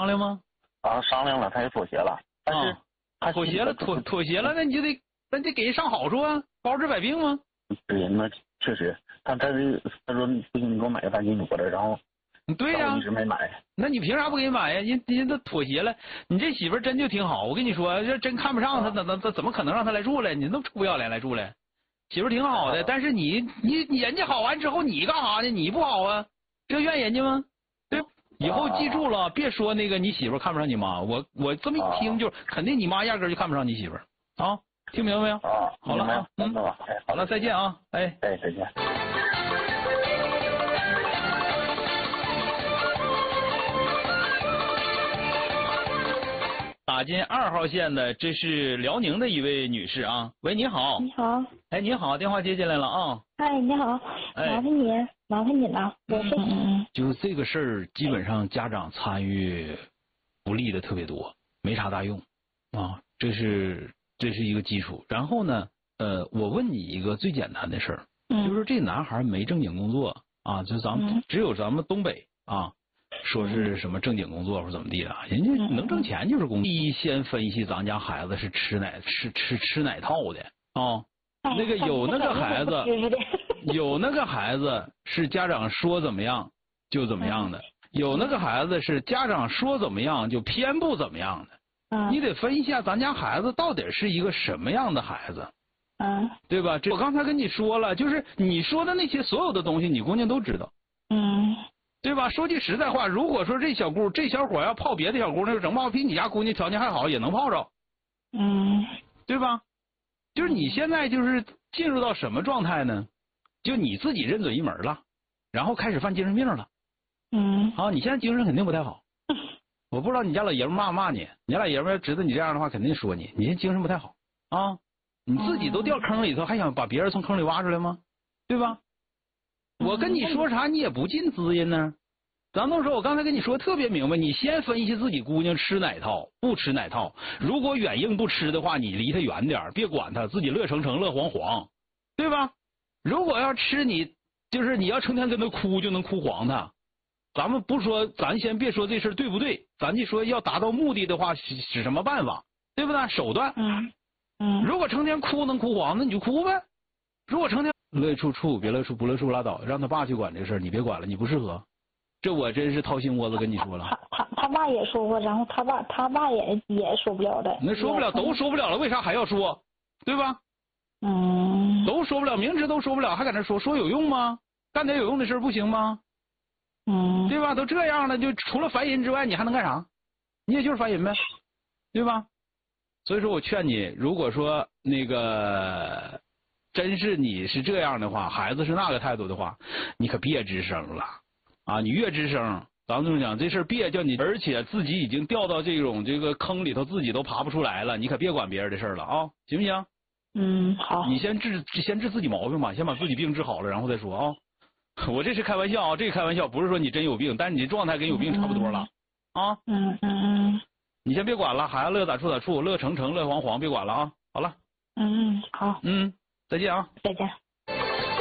商量吗？ 啊，商量了，他也妥协了，但是他妥协了，妥协了，那你就得给人上好处啊，包治百病吗？ 对，那确实，他说不行，你给我买个3斤多的，然后对呀， 一直没买。 那你凭啥不给你买呀？人都妥协了，你这媳妇真就挺好。我跟你说，这真看不上他，怎么可能让他来住来？你那么臭不要脸来住来，媳妇挺好的，但是你人家好完之后你干啥呢？你不好啊，这怨人家吗？对，以后记住了，别说那个你媳妇看不上你妈。我这么一听就肯定你妈压根就看不上你媳妇啊，听明白没有？好了啊，好了，再见啊，哎， 再见。 打进2号线的，这是辽宁的一位女士啊。喂，你好。 你好。 哎，你好，电话接进来了啊。 哎，你好，麻烦你了，我是就这个事儿，基本上家长参与不利的特别多，没啥大用啊。这是一个基础。然后呢，我问你一个最简单的事儿，就是这男孩没正经工作啊，就只有咱们东北啊。说是什么正经工作或怎么地的，人家能挣钱就是工作。第一，先分析咱家孩子是吃哪套的啊？那个有那个孩子是家长说怎么样就怎么样的，有那个孩子是家长说怎么样就偏不怎么样的。你得分析一下咱家孩子到底是一个什么样的孩子，对吧？我刚才跟你说了，就是你说的那些所有的东西，你姑娘都知道。对吧？说句实在话，如果说这小伙要泡别的小姑娘，整不好比你家姑娘条件还好，也能泡着。对吧？就是你现在就是进入到什么状态呢？就你自己认准一门了，然后开始犯精神病了。你现在精神肯定不太好。我不知道你家老爷们骂不骂你，你家老爷们要知道你这样的话，肯定说你。你现在精神不太好啊，你自己都掉坑里头，还想把别人从坑里挖出来吗？对吧？我跟你说啥你也不尽滋阴呢。咱都说我刚才跟你说特别明白，你先分析自己姑娘吃哪套不吃哪套，如果软硬不吃的话，你离她远点，别管她，自己乐成成乐黄黄，对吧？如果要吃你，就是你要成天跟她哭就能哭黄她。咱们不说，咱先别说这事对不对，咱就说要达到目的的话使什么办法，对不对？手段。如果成天哭能哭黄，那你就哭呗。如果成天乐意处别乐处，不乐处拉倒，让他爸去管这事儿，你别管了，你不适合。这我真是掏心窝子跟你说了。 他爸也说过，然后他爸也受不了的。 那说不了都说不了了，为啥还要说？对吧？都说不了，明知都说不了，还搁那说有用吗？干点有用的事不行吗？对吧？都这样了，就除了烦人之外，你还能干啥？你也就是烦人呗，对吧？所以说我劝你，如果说那个真是你是这样的话，孩子是那个态度的话，你可别吱声了啊！你越吱声，咱们这么讲，这事别叫你，而且自己已经掉到这个坑里头，自己都爬不出来了，你可别管别人的事了啊，行不行？ 好。 你先治自己毛病吧，先把自己病治好了，然后再说啊。我这是开玩笑啊，这个开玩笑不是说你真有病，但是你的状态跟有病差不多了啊。你先别管了，孩子乐咋处咋处，乐成成乐黄黄，别管了啊。好了。 好。 再见啊。 再见。